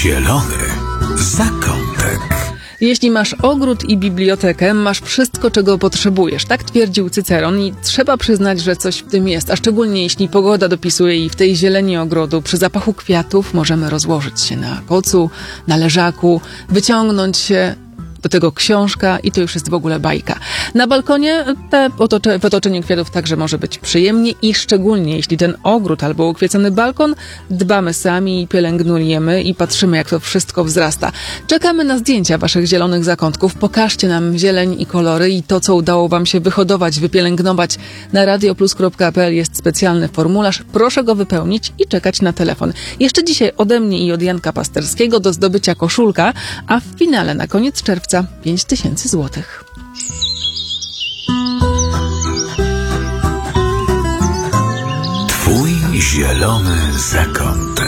Zielony zakątek. Jeśli masz ogród i bibliotekę, masz wszystko, czego potrzebujesz. Tak twierdził Cyceron i trzeba przyznać, że coś w tym jest. A szczególnie jeśli pogoda dopisuje i w tej zieleni ogrodu, przy zapachu kwiatów możemy rozłożyć się na kocu, na leżaku, wyciągnąć się, do tego książka i to już jest w ogóle bajka. Na balkonie w otoczeniu kwiatów także może być przyjemnie i szczególnie jeśli ten ogród albo ukwiecony balkon dbamy sami i pielęgnujemy i patrzymy, jak to wszystko wzrasta. Czekamy na zdjęcia waszych zielonych zakątków. Pokażcie nam zieleń i kolory i to, co udało wam się wyhodować, wypielęgnować. Na radioplus.pl jest specjalny formularz. Proszę go wypełnić i czekać na telefon. Jeszcze dzisiaj ode mnie i od Janka Pasterskiego do zdobycia koszulka, a w finale na koniec czerwca 5000 złotych. Twój zielony zakątek.